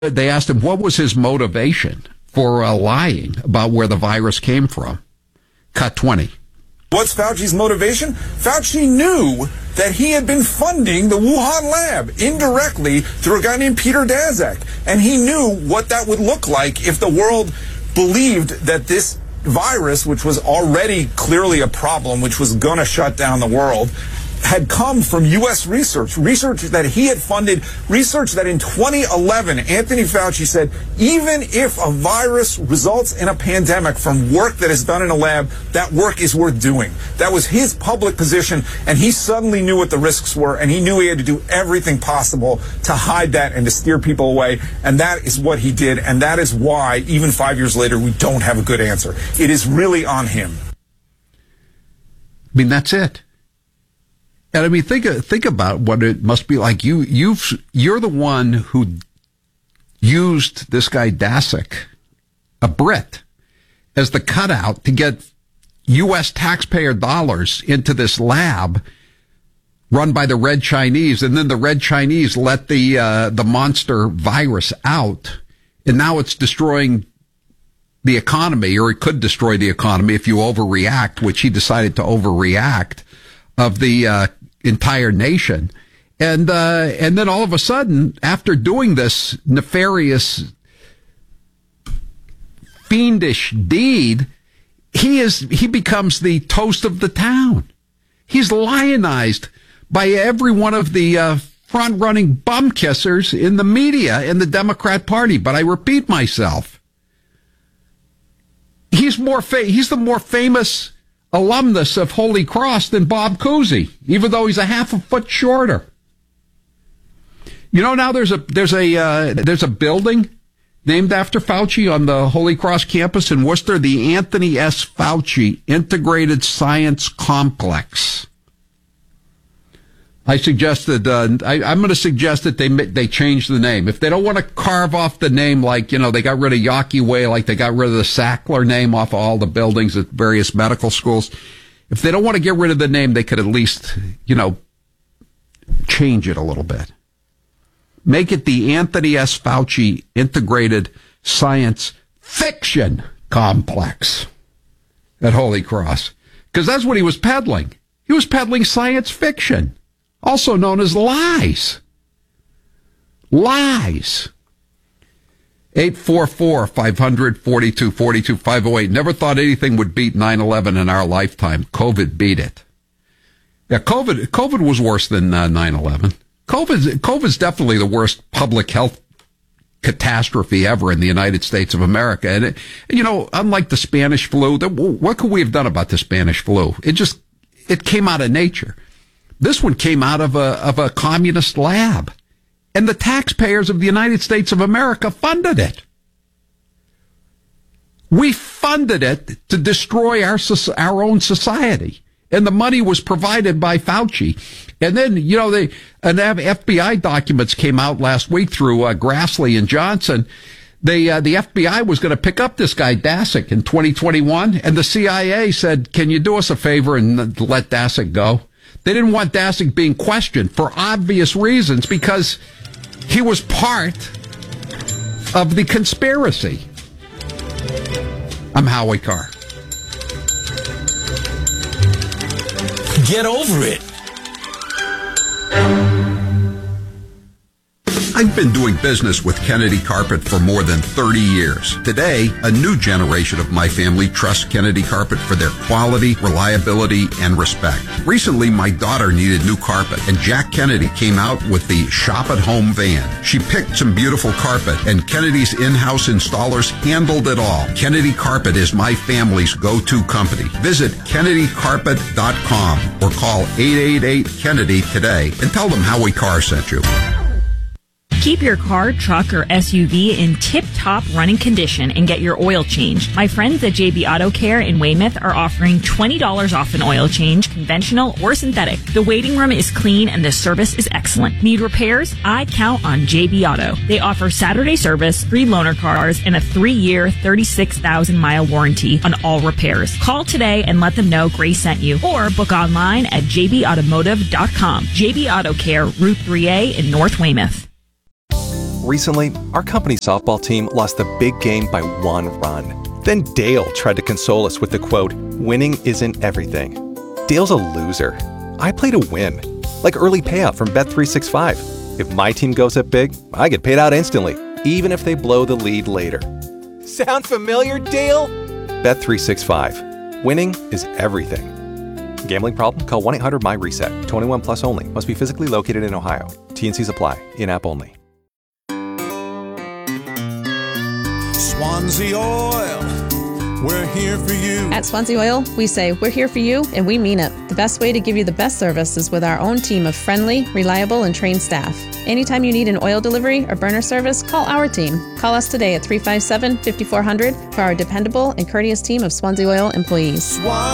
They asked him what was his motivation for lying about where the virus came from. Cut 20. What's Fauci's motivation? Fauci knew that he had been funding the Wuhan lab indirectly through a guy named Peter Daszak. And he knew what that would look like if the world believed that this virus, which was already clearly a problem, which was going to shut down the world, had come from U.S. research that he had funded, research that in 2011, Anthony Fauci said, even if a virus results in a pandemic from work that is done in a lab, that work is worth doing. That was his public position, and he suddenly knew what the risks were, and he knew he had to do everything possible to hide that and to steer people away, and that is what he did, and that is why, even 5 years later, we don't have a good answer. It is really on him. I mean, that's it. And I mean, think about what it must be like. You're the one who used this guy Daszak, a Brit, as the cutout to get U.S. taxpayer dollars into this lab run by the Red Chinese, and then the Red Chinese let the monster virus out, and now it's destroying the economy, or it could destroy the economy if you overreact, which he decided to overreact, of the entire nation. And then all of a sudden, after doing this nefarious, fiendish deed, he becomes the toast of the town. He's lionized by every one of the front-running bum kissers in the media in the Democrat Party. But I repeat myself, he's the more famous alumnus of Holy Cross than Bob Cousy, even though he's a half a foot shorter. You know, now there's a building named after Fauci on the Holy Cross campus in Worcester, the Anthony S. Fauci Integrated Science Complex. I'm going to suggest that they change the name. If they don't want to carve off the name, like, you know, they got rid of Yawkey Way, like they got rid of the Sackler name off of all the buildings at various medical schools. If they don't want to get rid of the name, they could at least, you know, change it a little bit. Make it the Anthony S. Fauci Integrated Science Fiction Complex at Holy Cross. Because that's what he was peddling. He was peddling science fiction, also known as lies. Lies. 844-500-4242, 508. Never thought anything would beat 9/11 in our lifetime. COVID beat it. Yeah, COVID was worse than 9/11. COVID's definitely the worst public health catastrophe ever in the United States of America. And you know, unlike the Spanish flu, what could we have done about the Spanish flu? It came out of nature. This one came out of a communist lab, and the taxpayers of the United States of America funded it. We funded it to destroy our own society, and the money was provided by Fauci. And then, you know, FBI documents came out last week through Grassley and Johnson. The FBI was going to pick up this guy Daszak in 2021, and the CIA said, "Can you do us a favor and let Daszak go?" They didn't want Daszak being questioned for obvious reasons, because he was part of the conspiracy. I'm Howie Carr. Get over it. I've been doing business with Kennedy Carpet for more than 30 years. Today, a new generation of my family trusts Kennedy Carpet for their quality, reliability, and respect. Recently, my daughter needed new carpet, and Jack Kennedy came out with the Shop at Home van. She picked some beautiful carpet, and Kennedy's in-house installers handled it all. Kennedy Carpet is my family's go-to company. Visit KennedyCarpet.com or call 888-KENNEDY today and tell them Howie Carr sent you. Keep your car, truck, or SUV in tip-top running condition and get your oil changed. My friends at JB Auto Care in Weymouth are offering $20 off an oil change, conventional or synthetic. The waiting room is clean and the service is excellent. Need repairs? I count on JB Auto. They offer Saturday service, free loaner cars, and a 3-year, 36,000-mile warranty on all repairs. Call today and let them know Grace sent you, or book online at jbautomotive.com. JB Auto Care, Route 3A in North Weymouth. Recently, our company softball team lost the big game by 1 run. Then Dale tried to console us with the quote, "Winning isn't everything." Dale's a loser. I play to win. Like early payout from Bet365. If my team goes up big, I get paid out instantly, even if they blow the lead later. Sound familiar, Dale? Bet365. Winning is everything. Gambling problem? Call 1-800-MY-RESET. 21 plus only. Must be physically located in Ohio. T&Cs apply. In-app only. Swansea Oil, we're here for you. At Swansea Oil, we say we're here for you, and we mean it. The best way to give you the best service is with our own team of friendly, reliable, and trained staff. Anytime you need an oil delivery or burner service, call our team. Call us today at 357-5400 for our dependable and courteous team of Swansea Oil employees.